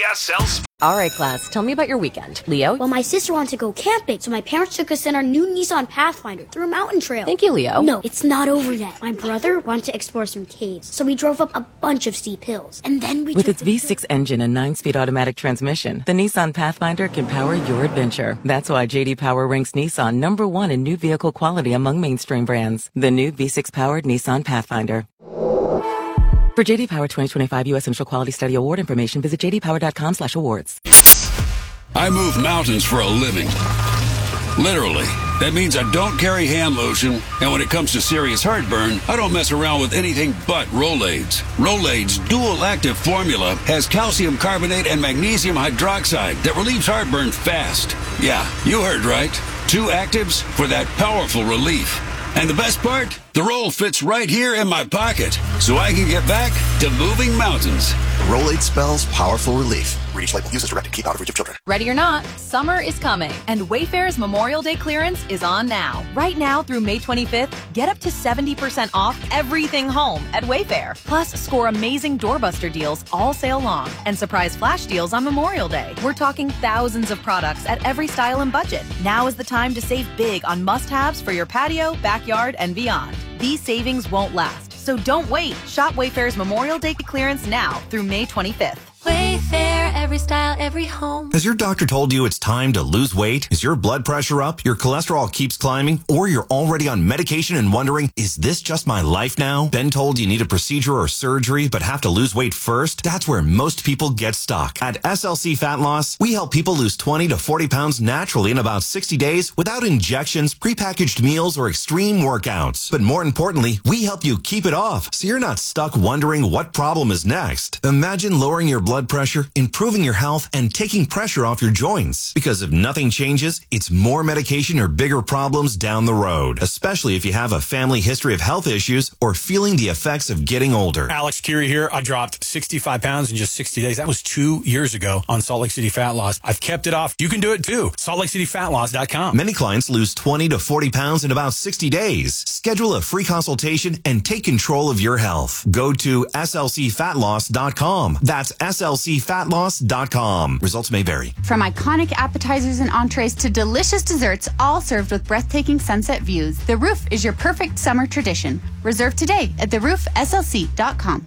PSL. All right, class, tell me about your weekend. Leo? Well, my sister wanted to go camping, so my parents took us in our new Nissan Pathfinder through a mountain trail. Thank you, Leo. No, it's not over yet. My brother wanted to explore some caves, so we drove up a bunch of steep hills. And then we With its V6 engine and 9-speed automatic transmission, the Nissan Pathfinder can power your adventure. That's why J.D. Power ranks Nissan #1 in new vehicle quality among mainstream brands. The new V6-powered Nissan Pathfinder. For J.D. Power 2025 U.S. Initial Quality Study Award information, visit jdpower.com/awards. I move mountains for a living. Literally. That means I don't carry hand lotion, and when it comes to serious heartburn, I don't mess around with anything but Rolaids. Rolaids' dual-active formula has calcium carbonate and magnesium hydroxide that relieves heartburn fast. Yeah, you heard right. 2 actives for that powerful relief. And the best part? The roll fits right here in my pocket, so I can get back to moving mountains. Rolade spells powerful relief. Read each label. Use as directed. Keep out of reach of children. Ready or not, summer is coming, and Wayfair's Memorial Day clearance is on now. Right now through May 25th, get up to 70% off everything home at Wayfair. Plus, score amazing doorbuster deals all sale long and surprise flash deals on Memorial Day. We're talking thousands of products at every style and budget. Now is the time to save big on must-haves for your patio, backyard, and beyond. These savings won't last, so don't wait. Shop Wayfair's Memorial Day clearance now through May 25th. Wayfair, every style, every home. Has your doctor told you it's time to lose weight? Is your blood pressure up? Your cholesterol keeps climbing? Or you're already on medication and wondering, is this just my life now? Been told you need a procedure or surgery but have to lose weight first? That's where most people get stuck. At SLC Fat Loss, we help people lose 20 to 40 pounds naturally in about 60 days without injections, prepackaged meals, or extreme workouts. But more importantly, we help you keep it off so you're not stuck wondering what problem is next. Imagine lowering your blood pressure, improving your health, and taking pressure off your joints. Because if nothing changes, it's more medication or bigger problems down the road, especially if you have a family history of health issues or feeling the effects of getting older. Alex Curie here. I dropped 65 pounds in just 60 days. That was 2 years ago on Salt Lake City Fat Loss. I've kept it off. You can do it too. SaltLakeCityFatLoss.com. Many clients lose 20 to 40 pounds in about 60 days. Schedule a free consultation and take control of your health. Go to SLCFatLoss.com. That's SLCFatLoss.com. Results may vary. From iconic appetizers and entrees to delicious desserts, all served with breathtaking sunset views, The Roof is your perfect summer tradition. Reserve today at theroofslc.com.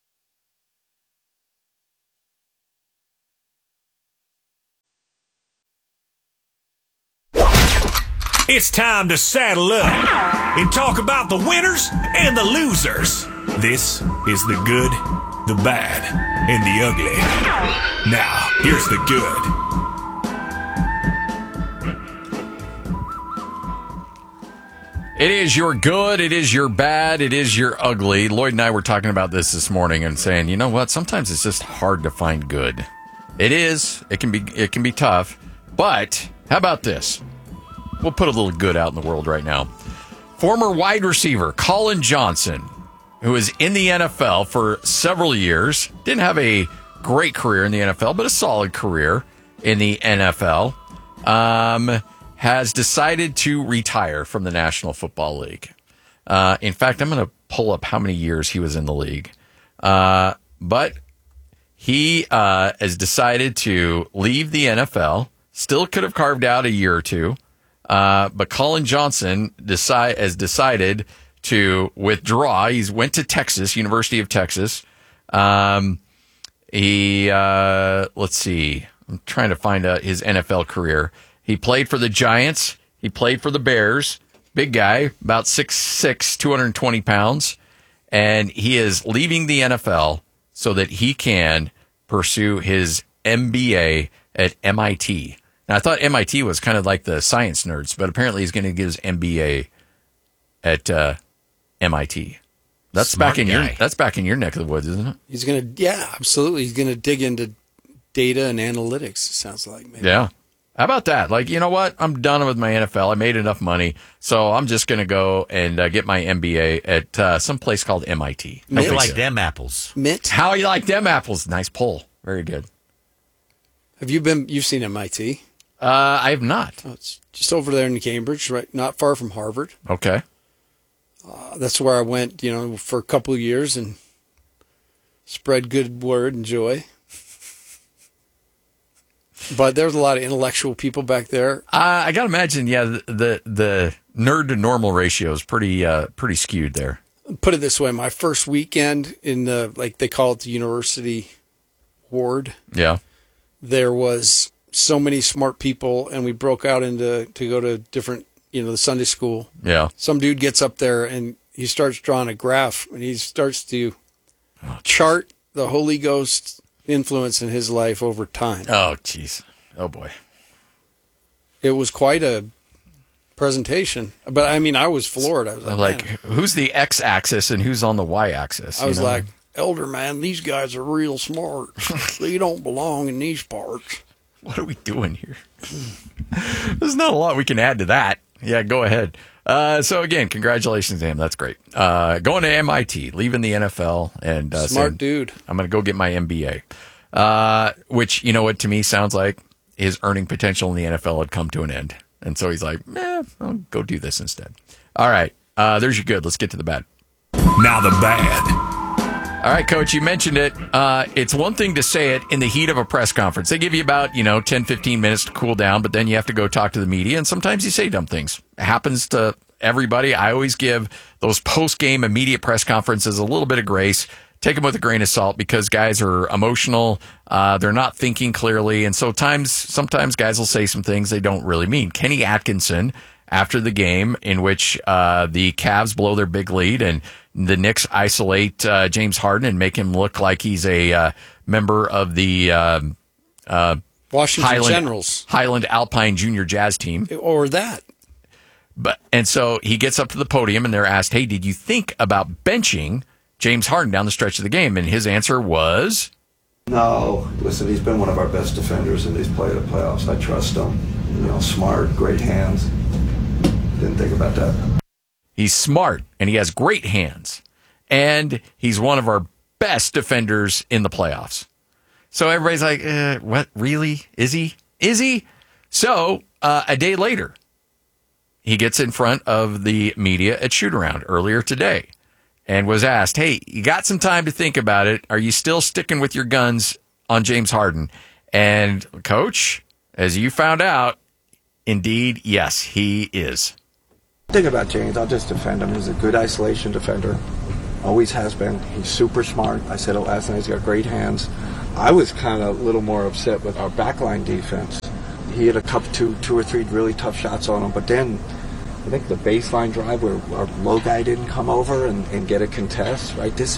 It's time to saddle up and talk about the winners and the losers. This is the good, the bad, and the ugly. Now, here's the good. It is your good, it is your bad, it is your ugly. Lloyd and I were talking about this morning and saying, you know what? Sometimes it's just hard to find good. It is. It can be tough. But how about this? We'll put a little good out in the world right now. Former wide receiver Colin Johnson, who was in the NFL for several years, didn't have a great career in the NFL, but a solid career in the NFL, has decided to retire from the National Football League. In fact, I'm going to pull up how many years he was in the league. But he has decided to leave the NFL. Still could have carved out a year or two. But Colin Johnson has decided to withdraw. He went to Texas, University of Texas. Let's see. I'm trying to find out his NFL career. He played for the Giants. He played for the Bears. Big guy, about 6'6", 220 pounds. And he is leaving the NFL so that he can pursue his MBA at MIT. Now, I thought MIT was kind of like the science nerds, but apparently he's going to get his MBA at MIT. That's back in your neck of the woods, isn't it? He's going to, yeah, absolutely. He's going to dig into data and analytics, it sounds like. Maybe. Yeah. How about that? Like, you know what? I'm done with my NFL. I made enough money, so I'm just going to go and get my MBA at some place called MIT. How you like them apples? Mint. How you like them apples? Nice pull. Very good. You've seen MIT? I have not. Oh, it's just over there in Cambridge, right? Not far from Harvard. Okay. That's where I went, for a couple of years and spread good word and joy. But there's a lot of intellectual people back there. I got to imagine, yeah, the nerd to normal ratio is pretty skewed there. Put it this way, my first weekend in the, like they call it the university ward. Yeah. There was so many smart people, and we broke out to go to different, the Sunday school. Yeah. Some dude gets up there and he starts drawing a graph, and he starts to chart the Holy Ghost influence in his life over time. Oh, jeez. Oh, boy. It was quite a presentation. But, I mean, I was floored. I was like, who's the X-axis and who's on the Y-axis? I was like, elder man, these guys are real smart. They don't belong in these parts. What are we doing here? There's not a lot we can add to that. Yeah, go ahead. So again, congratulations to him. That's great. Going to MIT, leaving the NFL, and smart dude. I'm going to go get my MBA. Which, you know what, to me sounds like his earning potential in the NFL had come to an end, and so he's like, I'll go do this instead. All right, there's your good. Let's get to the bad. Now the bad. All right, Coach, you mentioned it. It's one thing to say it in the heat of a press conference. They give you about, 10, 15 minutes to cool down, but then you have to go talk to the media, and sometimes you say dumb things. It happens to everybody. I always give those post-game immediate press conferences a little bit of grace. Take them with a grain of salt because guys are emotional. They're not thinking clearly, and sometimes guys will say some things they don't really mean. Kenny Atkinson, after the game in which the Cavs blow their big lead and the Knicks isolate James Harden and make him look like he's a member of the Washington Generals, Highland Alpine Junior Jazz team, or that. And so he gets up to the podium and they're asked, "Hey, did you think about benching James Harden down the stretch of the game?" And his answer was, "No. Listen, he's been one of our best defenders in these playoffs. I trust him. Smart, great hands. Didn't think about that." He's smart, and he has great hands, and he's one of our best defenders in the playoffs. So everybody's like, what, really? Is he? Is he? So a day later, he gets in front of the media at Shoot-Around earlier today and was asked, hey, you got some time to think about it. Are you still sticking with your guns on James Harden? And, Coach, as you found out, indeed, yes, he is. Think about James. I'll just defend him. He's a good isolation defender. Always has been. He's super smart. I said it last night. He's got great hands. I was kind of a little more upset with our backline defense. He had two or three really tough shots on him, but then I think the baseline drive where our low guy didn't come over and get a contest, right? This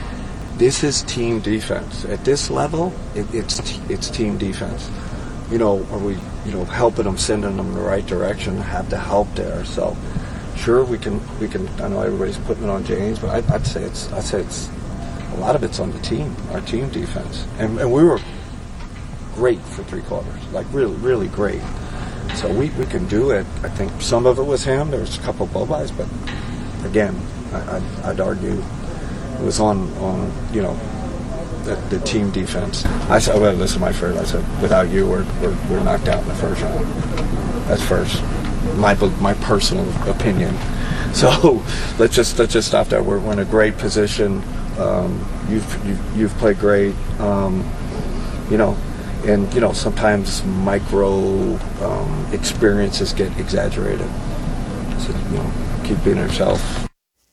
is team defense. At this level, it's team defense. Are we, helping them, sending them in the right direction, have the help there. So, sure, we can. I know everybody's putting it on James, but I'd say it's a lot of it's on the team, our team defense, and we were great for 3 quarters, like really, really great. So we can do it. I think some of it was him. There was a couple of blow-bys, but again, I'd argue it was on the team defense. I said, well, this is my first. I said, without you, we're knocked out in the first round. That's first. My personal opinion. So let's just stop there. We're in a great position. You've played great. And sometimes micro experiences get exaggerated. So keep being yourself.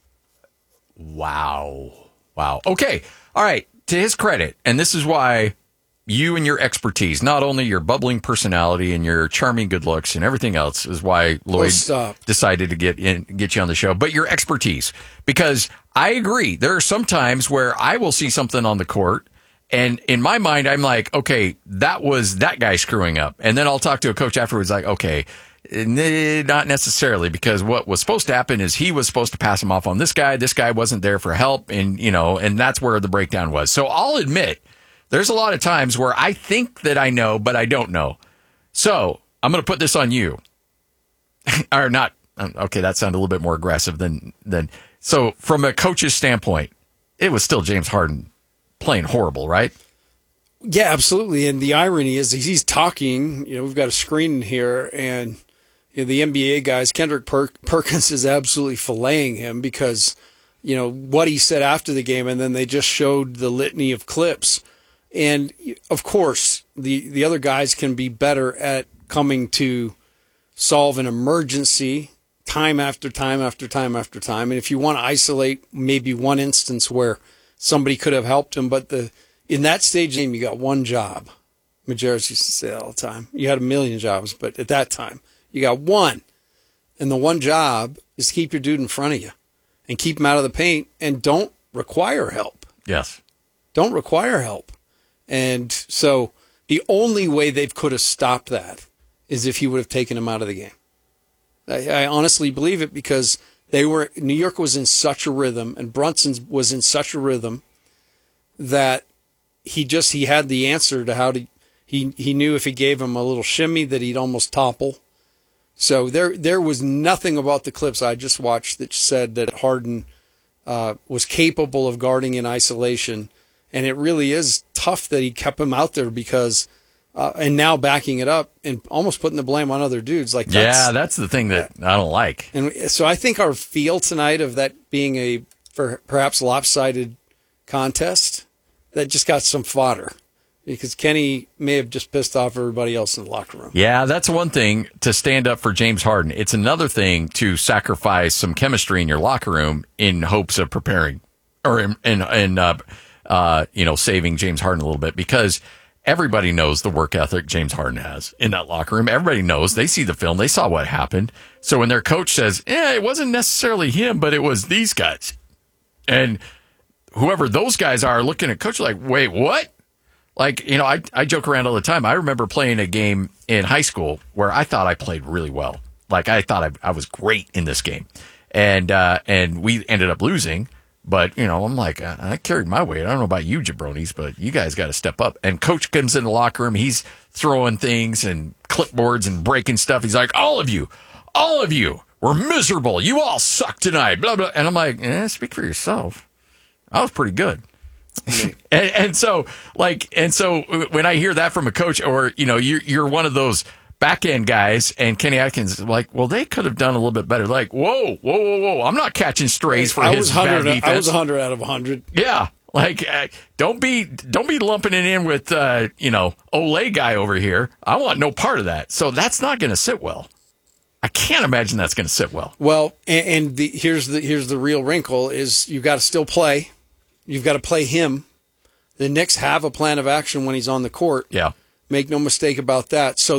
Wow. Okay. All right. To his credit, and this is why you and your expertise, not only your bubbling personality and your charming good looks and everything else, is why Lloyd decided to get you on the show, but your expertise. Because I agree, there are some times where I will see something on the court, and in my mind, I'm like, okay, that was that guy screwing up. And then I'll talk to a coach afterwards, like, okay, not necessarily, because what was supposed to happen is he was supposed to pass him off on this guy. This guy wasn't there for help, and and that's where the breakdown was. So I'll admit, there's a lot of times where I think that I know, but I don't know. So I'm going to put this on you, or not. Okay, that sounded a little bit more aggressive than. So from a coach's standpoint, it was still James Harden playing horrible, right? Yeah, absolutely. And the irony is he's talking. We've got a screen here, and the NBA guys, Kendrick Perkins is absolutely filleting him because, what he said after the game, and then they just showed the litany of clips. And, of course, the other guys can be better at coming to solve an emergency time after time after time after time. And if you want to isolate maybe one instance where somebody could have helped him, but in that stage of the game, you got one job. Majerus used to say that all the time. You had a million jobs, but at that time, you got one. And the one job is to keep your dude in front of you and keep him out of the paint and don't require help. Yes. Don't require help. And so the only way they could have stopped that is if he would have taken him out of the game. I honestly believe it because New York was in such a rhythm and Brunson was in such a rhythm that he had the answer to how to, he knew if he gave him a little shimmy that he'd almost topple. So there was nothing about the clips I just watched that said that Harden was capable of guarding in isolation. And it really is tough that he kept him out there because, and now backing it up and almost putting the blame on other dudes. That's the thing that I don't like. And so I think our feel tonight of that being a perhaps lopsided contest, that just got some fodder. Because Kenny may have just pissed off everybody else in the locker room. Yeah, that's one thing to stand up for James Harden. It's another thing to sacrifice some chemistry in your locker room in hopes of preparing or saving James Harden a little bit, because everybody knows the work ethic James Harden has in that locker room. Everybody knows. They see the film. They saw what happened. So when their coach says, it wasn't necessarily him, but it was these guys. And whoever those guys are looking at coach like, wait, what? Like, I joke around all the time. I remember playing a game in high school where I thought I played really well. Like, I thought I was great in this game. And we ended up losing. But, I'm like, I carried my weight. I don't know about you jabronis, but you guys got to step up. And coach comes in the locker room. He's throwing things and clipboards and breaking stuff. He's like, all of you were miserable. You all suck tonight. Blah, blah. And I'm like, speak for yourself. I was pretty good. and so when I hear that from a coach, or you're one of those back end guys, and Kenny Atkins is like, well, they could have done a little bit better. Like, whoa, I'm not catching strays for his bad defense. I was 100 out of 100. Yeah, like don't be lumping it in with Olay guy over here. I want no part of that. So that's not going to sit well. I can't imagine that's going to sit well. Well, and here's the real wrinkle is you've got to still play. You've got to play him. The Knicks have a plan of action when he's on the court. Yeah. Make no mistake about that. So